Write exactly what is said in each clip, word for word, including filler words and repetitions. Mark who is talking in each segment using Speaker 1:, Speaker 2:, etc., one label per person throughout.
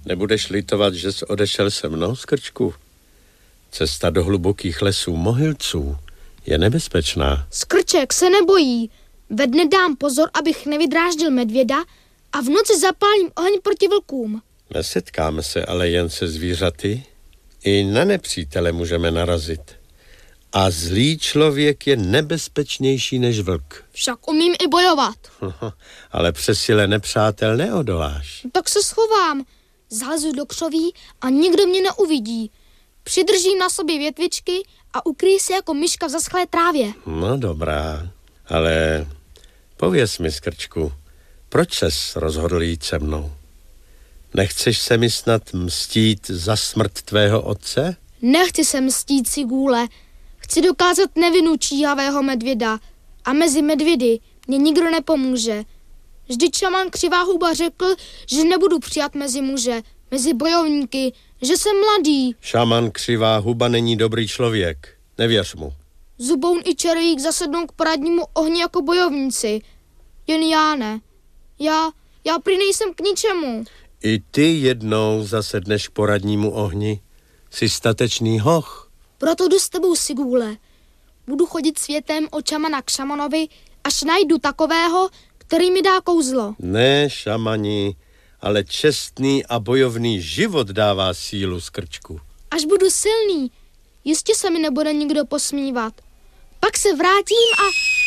Speaker 1: Nebudeš litovat, že jsi odešel se mnou, Skrčku? Cesta do hlubokých lesů Mohylců je nebezpečná.
Speaker 2: Skrček se nebojí. Ve dne dám pozor, abych nevydráždil medvěda a v noci zapálím oheň proti vlkům.
Speaker 1: Nesetkáme se ale jen se zvířaty. I na nepřítele můžeme narazit. A zlý člověk je nebezpečnější než vlk.
Speaker 2: Však umím i bojovat.
Speaker 1: Ale přes sile nepřátel neodoláš.
Speaker 2: Tak se schovám. Zalezu do křoví a nikdo mě neuvidí. Přidržím na sobě větvičky a ukryji se jako myška v zaschlé trávě.
Speaker 1: No dobrá, ale pověz mi, Skrčku, proč ses rozhodl jít se mnou? Nechceš se mi snad mstít za smrt tvého otce?
Speaker 2: Nechci se mstít, Sigůle. Chci dokázat nevinu číhavého medvěda. A mezi medvědy mě nikdo nepomůže. Vždyť šaman Křivá huba řekl, že nebudu přijat mezi muže, mezi bojovníky, že jsem mladý.
Speaker 1: Šaman Křivá huba není dobrý člověk. Nevěř mu.
Speaker 2: Zuboun i Červík zasednou k poradnímu ohni jako bojovníci. Jen já ne. Já, já prý nejsem k ničemu.
Speaker 1: I ty jednou zasedneš k poradnímu ohni. Jsi statečný hoch.
Speaker 2: Proto jdu s tebou, Sigůle. Budu chodit světem od šamana k šamanovi, až najdu takového, který mi dá kouzlo.
Speaker 1: Ne, šamani, ale čestný a bojovný život dává sílu, Skrčku.
Speaker 2: Až budu silný, jistě se mi nebude nikdo posmívat. Pak se vrátím a...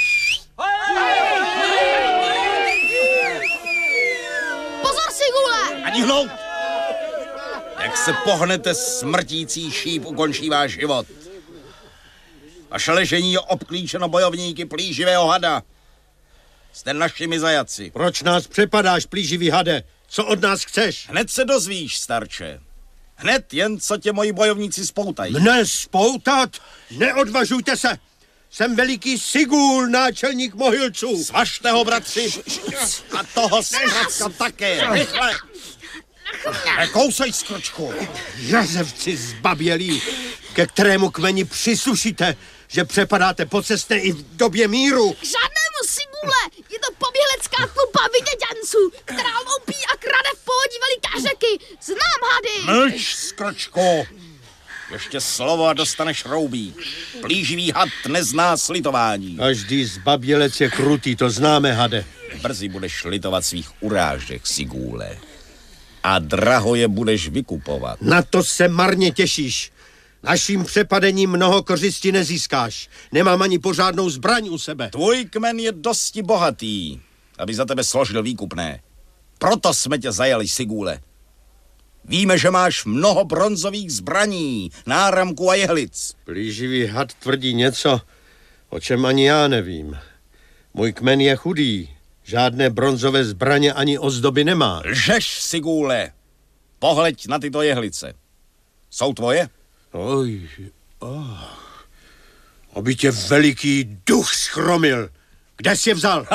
Speaker 2: Pozor, Sigůle!
Speaker 3: Ani hnout! Jak se pohnete, smrtící šíp ukončí váš život. Vaše ležení je obklíčeno bojovníky plíživého hada. Jste našimi zajaci.
Speaker 1: Proč nás přepadáš, plíživý hade? Co od nás chceš?
Speaker 3: Hned se dozvíš, starče. Hned jen, co tě moji bojovníci spoutají.
Speaker 1: Mne spoutat? Neodvažujte se! Jsem veliký Sigůl, náčelník Mohylců.
Speaker 3: Svažte ho, bratři. A toho zkratka také. Rychle. Nekousej, Skrčku.
Speaker 1: Jazevci zbabělí, ke kterému kmeni přisušíte, že přepadáte pocestné i v době míru.
Speaker 2: K žádnému, Sigůle, je to poběhlecká tlupa vyděďanců, která loupí a krade v pohodí veliká řeky. Znám hady.
Speaker 3: Mlč, Skrčku. Ještě slovo a dostaneš roubík. Plíživý had nezná slitování.
Speaker 1: Každý zbabělec je krutý, to známe, hade.
Speaker 3: Brzy budeš litovat svých urážek, Sigůle. A draho je budeš vykupovat.
Speaker 1: Na to se marně těšíš. Naším přepadením mnoho kořisti nezískáš. Nemám ani pořádnou zbraň u sebe.
Speaker 3: Tvůj kmen je dosti bohatý, aby za tebe složil výkupné. Proto jsme tě zajali, Sigůle. Víme, že máš mnoho bronzových zbraní, náramků a jehlic.
Speaker 1: Plíživý had tvrdí něco, o čem ani já nevím. Můj kmen je chudý. Žádné bronzové zbraně ani ozdoby nemá.
Speaker 3: Lžeš, Sigůle. Pohleď na tyto jehlice. Jsou tvoje?
Speaker 1: Oj, oh. Aby tě veliký duch schromil. Kde jsi je vzal?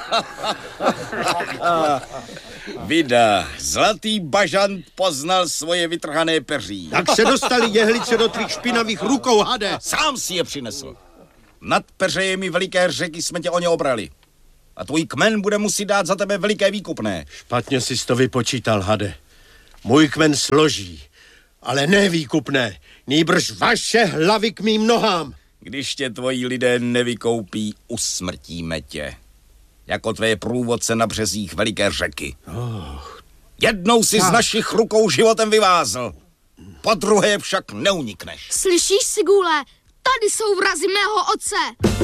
Speaker 3: Vida, zlatý bažant poznal svoje vytrhané peří.
Speaker 1: Tak se dostali jehlice do tvých špinavých rukou, hade.
Speaker 3: Sám si je přinesl. Nad peřejemi veliké řeky jsme tě o ně obrali. A tvůj kmen bude muset dát za tebe veliké výkupné.
Speaker 1: Špatně jsi to vypočítal, hade. Můj kmen složí, ale ne výkupné. Nýbrž vaše hlavy k mým nohám.
Speaker 3: Když tě tvoji lidé nevykoupí, usmrtíme tě. Jako tvé průvodce na březích veliké řeky. Oh. Jednou si tak z našich rukou životem vyvázl. Po druhé však neunikneš.
Speaker 2: Slyšíš, Sigůle? Tady jsou vrazy mého otce.